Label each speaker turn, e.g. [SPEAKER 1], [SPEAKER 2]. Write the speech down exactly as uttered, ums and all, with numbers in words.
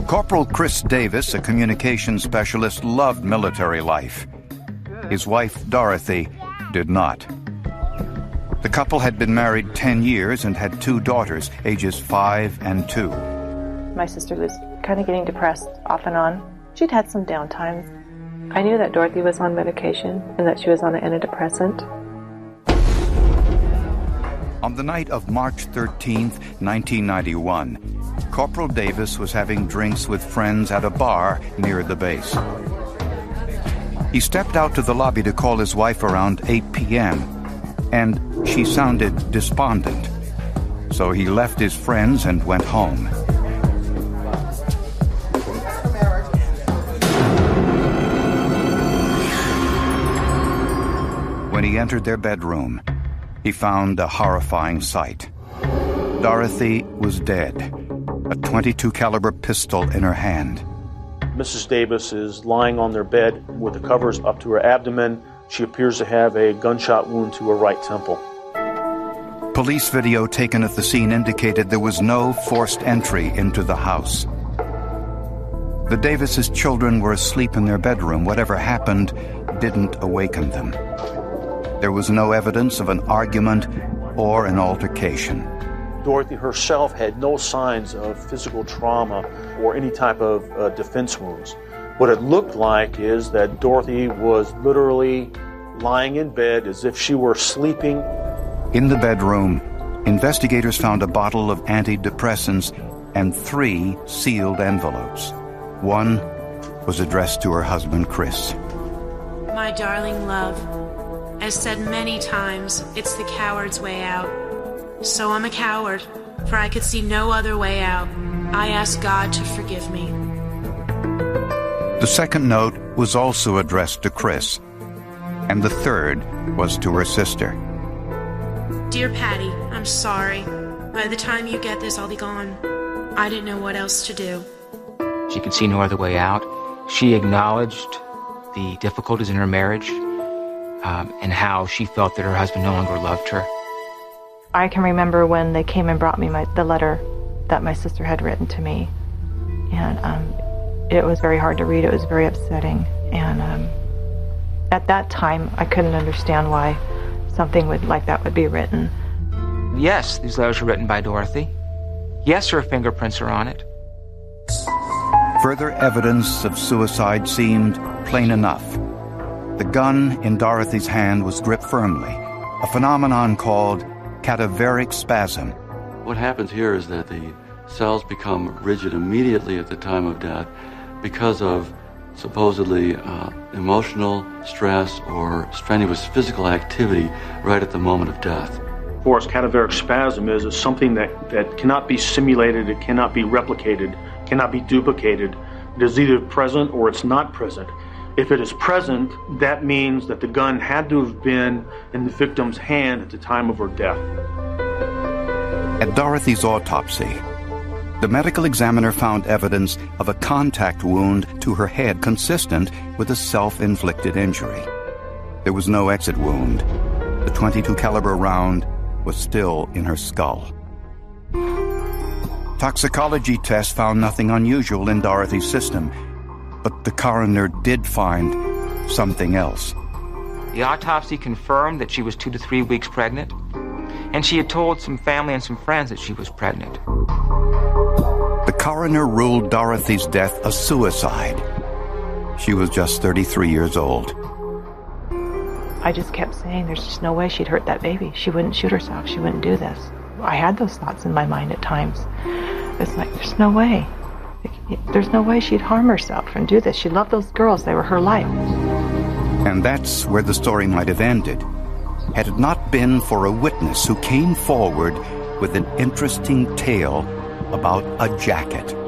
[SPEAKER 1] Corporal Chris Davis, a communications specialist, loved military life. His wife, Dorothy, did not. The couple had been married ten years and had two daughters, ages five and two.
[SPEAKER 2] My sister was kind of getting depressed off and on. She'd had some downtimes. I knew that Dorothy was on medication and that she was on an antidepressant.
[SPEAKER 1] On the night of March thirteenth, nineteen ninety-one, Corporal Davis was having drinks with friends at a bar near the base. He stepped out to the lobby to call his wife around eight p.m., and she sounded despondent. So he left his friends and went home. When he entered their bedroom, he found a horrifying sight. Dorothy was dead, a twenty-two caliber pistol in her hand.
[SPEAKER 3] Missus Davis is lying on their bed with the covers up to her abdomen. She appears to have a gunshot wound to her right temple.
[SPEAKER 1] Police video taken at the scene indicated there was no forced entry into the house. The Davises' children were asleep in their bedroom. Whatever happened didn't awaken them. There was no evidence of an argument or an altercation.
[SPEAKER 3] Dorothy herself had no signs of physical trauma or any type of uh, defense wounds. What it looked like is that Dorothy was literally lying in bed as if she were sleeping.
[SPEAKER 1] In the bedroom, investigators found a bottle of antidepressants and three sealed envelopes. One was addressed to her husband, Chris.
[SPEAKER 4] My darling love, as said many times, it's the coward's way out. So I'm a coward, for I could see no other way out. I ask God to forgive me.
[SPEAKER 1] The second note was also addressed to Chris, and the third was to her sister.
[SPEAKER 4] Dear Patty, I'm sorry. By the time you get this, I'll be gone. I didn't know what else to do.
[SPEAKER 5] She could see no other way out. She acknowledged the difficulties in her marriage um, and how she felt that her husband no longer loved her.
[SPEAKER 2] I can remember when they came and brought me my, the letter that my sister had written to me. And um, it was very hard to read. It was very upsetting. And um, at that time, I couldn't understand why something would, like that would be written.
[SPEAKER 5] Yes, these letters were written by Dorothy. Yes, her fingerprints are on it.
[SPEAKER 1] Further evidence of suicide seemed plain enough. The gun in Dorothy's hand was gripped firmly, a phenomenon called cadaveric spasm.
[SPEAKER 6] What happens here is that the cells become rigid immediately at the time of death because of supposedly uh, emotional stress or strenuous physical activity right at the moment of death.
[SPEAKER 3] For us, cadaveric spasm is, is something that, that cannot be simulated, it cannot be replicated, cannot be duplicated. It is either present or it's not present. If it is present, that means that the gun had to have been in the victim's hand at the time of her death.
[SPEAKER 1] At Dorothy's autopsy, the medical examiner found evidence of a contact wound to her head consistent with a self-inflicted injury. There was no exit wound. The twenty-two caliber round was still in her skull. Toxicology tests found nothing unusual in Dorothy's system, but the coroner did find something else.
[SPEAKER 5] The autopsy confirmed that she was two to three weeks pregnant, and she had told some family and some friends that she was pregnant.
[SPEAKER 1] The coroner ruled Dorothy's death a suicide. She was just thirty-three years old.
[SPEAKER 2] I just kept saying there's just no way she'd hurt that baby. She wouldn't shoot herself. She wouldn't do this. I had those thoughts in my mind at times. It's like, there's no way. There's no way she'd harm herself and do this. She loved those girls. They were her life.
[SPEAKER 1] And that's where the story might have ended, had it not been for a witness who came forward with an interesting tale about a jacket.